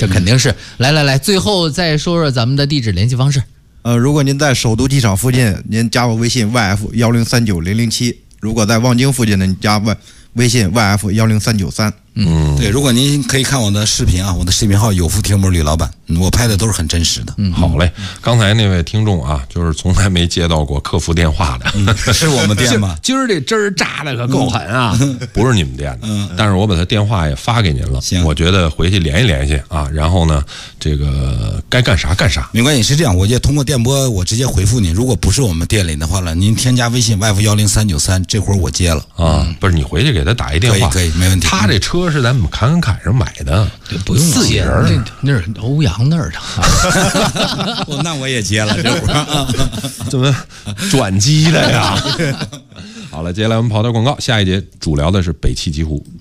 这肯定是。来，最后再说说咱们的地址联系方式。 如果您在首都机场附近，您加我微信 YF1039007；如果在望京附近呢，您加微信 YF10393。 对，如果您可以看我的视频啊，我的视频号有福提姆吕老板，我拍的都是很真实的。 好嘞。刚才那位听众啊，就是从来没接到过客服电话的， 是我们店吗？ 今儿这汁儿炸的可够狠啊！不是你们店的，但是我把他电话也发给您了。我觉得回去联系联系啊，然后呢，这个该干啥干啥。 没关系，是这样，我也通过电波我直接回复您。如果不是我们店里的话了，您添加微信 YF10393，这会儿我接了啊。不是你回去给他打一电话， 可以，没问题。 他这车是在侃上买的， 不用接，那是欧阳那儿的。 那我也接了，这会儿怎么转机的呀？好了，接下来我们跑到广告，下一节主聊的是北汽极狐。